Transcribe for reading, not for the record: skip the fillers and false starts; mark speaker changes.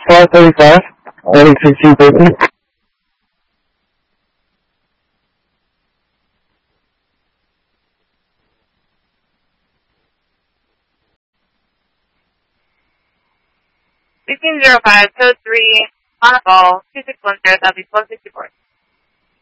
Speaker 1: 5:35, early 1650.
Speaker 2: Code 3, on a call, 2610, that'll be 1264.